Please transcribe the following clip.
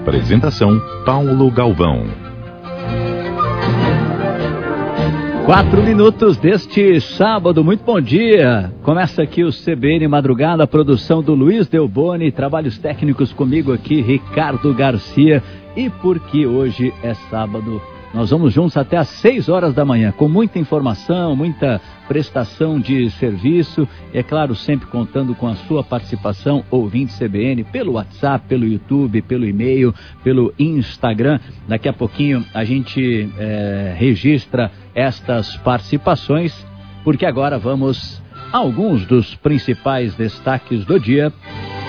Apresentação Paulo Galvão. 4 minutos deste sábado, muito bom dia. Começa aqui o CBN Madrugada, a produção do Luiz Delboni, trabalhos técnicos comigo aqui, Ricardo Garcia. E porque hoje é sábado, nós vamos juntos até às 6 horas da manhã, com muita informação, muita prestação de serviço. E é claro, sempre contando com a sua participação, ouvinte CBN, pelo WhatsApp, pelo YouTube, pelo e-mail, pelo Instagram. Daqui a pouquinho a gente registra estas participações, porque agora vamos a alguns dos principais destaques do dia.